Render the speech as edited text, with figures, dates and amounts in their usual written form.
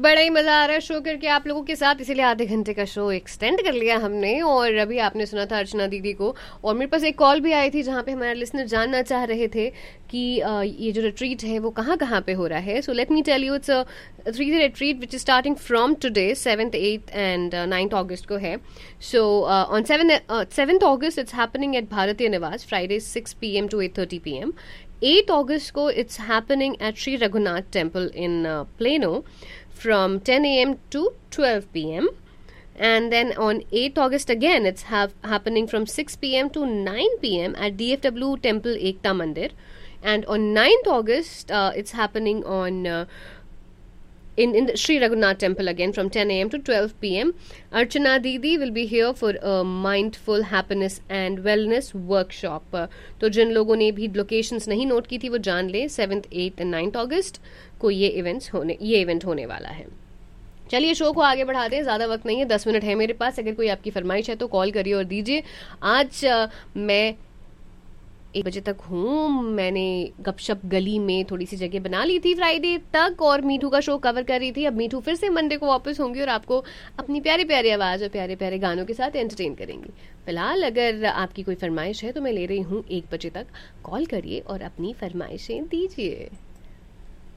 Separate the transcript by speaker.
Speaker 1: बड़ा ही मजा आ रहा है शो करके आप लोगों के साथ, इसीलिए आधे घंटे का शो एक्सटेंड कर लिया हमने। और अभी आपने सुना था अर्चना दीदी को, और मेरे पास एक कॉल भी आई थी जहाँ पे हमारे लिसनर जानना चाह रहे थे कि ये जो रिट्रीट है वो कहाँ कहाँ पे हो रहा है। So let me tell you, it's a 3-day retreat which is starting from today 7th, 8th and 9th अगस्त को है। So on 7th August it's happening at Bharatiya Niwas, Friday 6 p.m. to 8:30 p.m. 8th August ko it's happening at Sri Raghunath Temple in Plano from 10 a.m. to 12 p.m. And then on 8th August again it's happening from 6 p.m. to 9 p.m. at DFW Temple Ekta Mandir. And on 9th August it's happening on in the Sri Raghunath Temple again from 10 a.m. to 12 p.m. Archana Didi will be here for a mindful happiness and wellness workshop. तो जिन लोगों ने भी locations नहीं note की थी वो जान ले, 7th, 8th एंड 9th अगस्त को ये इवेंट होने वाला है। चलिए शो को आगे बढ़ाते हैं, ज़्यादा वक्त नहीं है, 10 मिनट है मेरे पास। अगर कोई आपकी फरमाइश है तो कॉल करिए और दीजिए। आज मैं 1 बजे तक हूँ। मैंने गपशप गली में थोड़ी सी जगह बना ली थी फ्राइडे तक, और मीठू का शो कवर कर रही थी। अब मीठू फिर से मंडे को वापस होंगी और आपको अपनी प्यारी प्यारी आवाज़ और प्यारे प्यारे गानों के साथ एंटरटेन करेंगी। फिलहाल अगर आपकी कोई फरमाइश है तो मैं ले रही हूँ 1 बजे तक, कॉल करिए और अपनी फरमाइशें दीजिए।